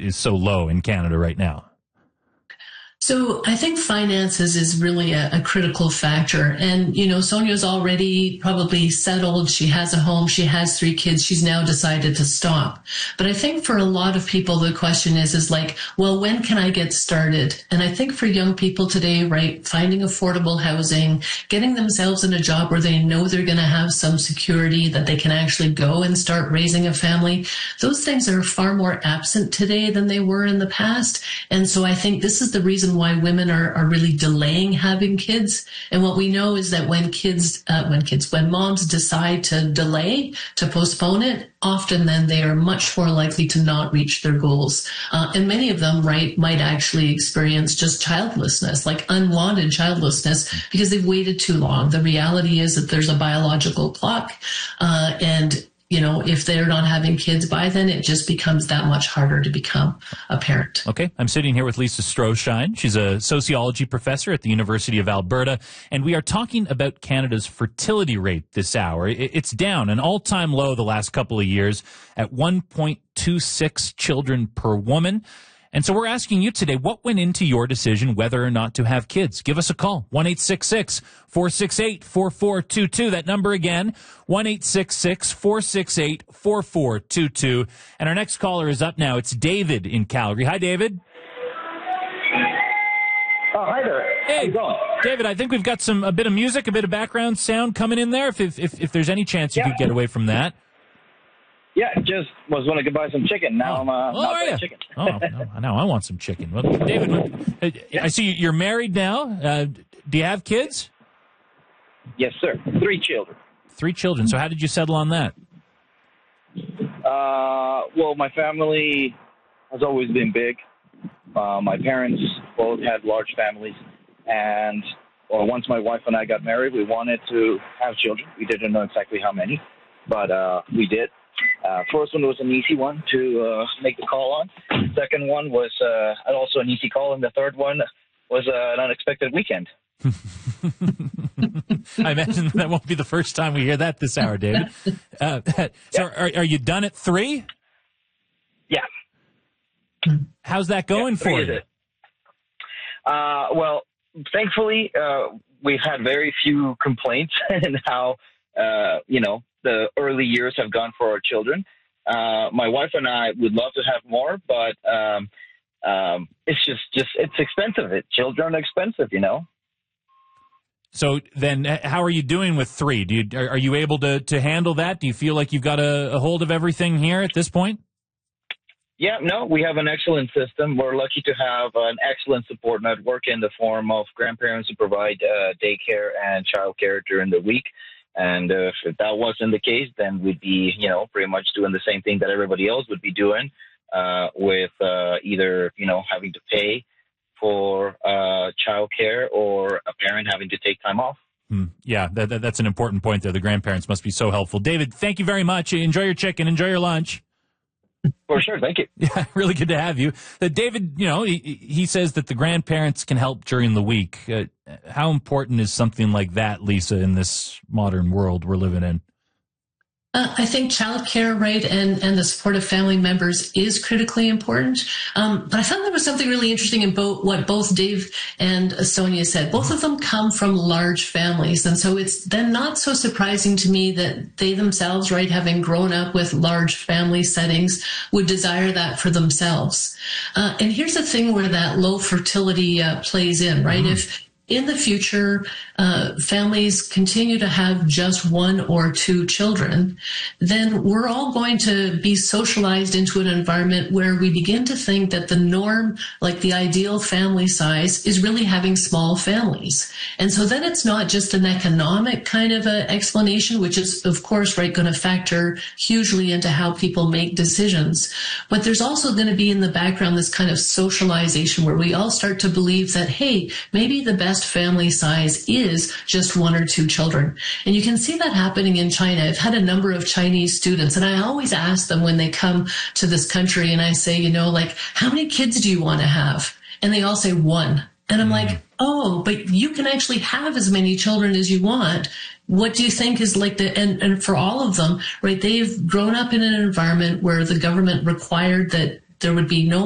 is so low in Canada right now? So I think finances is really a critical factor. And, Sonia's already probably settled. She has a home. She has 3 kids. She's now decided to stop. But I think for a lot of people, the question is like, well, when can I get started? And I think for young people today, right, finding affordable housing, getting themselves in a job where they know they're going to have some security, that they can actually go and start raising a family, those things are far more absent today than they were in the past. And so I think this is the reason why women are really delaying having kids. And what we know is that when moms decide to delay, to postpone it, often then they are much more likely to not reach their goals. And many of them, right, might actually experience just childlessness, like unwanted childlessness, because they've waited too long. The reality is that there's a biological clock, and if they're not having kids by then, it just becomes that much harder to become a parent. Okay. I'm sitting here with Lisa Stroshine. She's a sociology professor at the University of Alberta, and we are talking about Canada's fertility rate this hour. It's down, an all-time low the last couple of years at 1.26 children per woman. And so we're asking you today, what went into your decision whether or not to have kids? Give us a call, 1-866-468-4422. That number again, 1-866-468-4422. And our next caller is up now. It's David in Calgary. Hi, David. Oh, hi there. Hey, how you going? David, I think we've got a bit of music, a bit of background sound coming in there. If there's any chance you could get away from that. Yeah, just was going to buy some chicken. Now I'm not buying chicken. Now I want some chicken. Well, David, I see you're married now. Do you have kids? Yes, sir. 3 children. 3 children. So how did you settle on that? Well, my family has always been big. My parents both had large families. And once my wife and I got married, we wanted to have children. We didn't know exactly how many, but we did. First one was an easy one to make the call on. Second one was also an easy call, and the third one was an unexpected weekend. I imagine that won't be the first time we hear that this hour, David. So are you done at 3? Yeah. How's that going for you? Well, thankfully, we've had very few complaints in how, the early years have gone for our children. My wife and I would love to have more, but it's just it's expensive. Children are expensive, So then how are you doing with 3? Are you able to handle that? Do you feel like you've got a hold of everything here at this point? Yeah, no, we have an excellent system. We're lucky to have an excellent support network in the form of grandparents who provide daycare and childcare during the week. And if that wasn't the case, then we'd be, pretty much doing the same thing that everybody else would be doing, with either, having to pay for childcare or a parent having to take time off. Yeah, that's an important point there. The grandparents must be so helpful. David, thank you very much. Enjoy your chicken. Enjoy your lunch. For sure. Thank you. Yeah, really good to have you. David, he says that the grandparents can help during the week. How important is something like that, Lisa, in this modern world we're living in? I think childcare, right, and the support of family members is critically important. But I thought there was something really interesting in what both Dave and Sonia said. Both of them come from large families. And so it's then not so surprising to me that they themselves, right, having grown up with large family settings, would desire that for themselves. And here's the thing where that low fertility plays in, right? If in the future, families continue to have just 1 or 2 children, then we're all going to be socialized into an environment where we begin to think that the norm, like the ideal family size, is really having small families. And so then it's not just an economic kind of a explanation, which is, of course, right, going to factor hugely into how people make decisions. But there's also going to be in the background this kind of socialization where we all start to believe that, hey, maybe the best family size is just 1 or 2 children. And you can see that happening in China. I've had a number of Chinese students, and I always ask them when they come to this country, and I say, how many kids do you want to have? And they all say 1. And I'm like, oh, but you can actually have as many children as you want. What do you think is like and for all of them, right, they've grown up in an environment where the government required that there would be no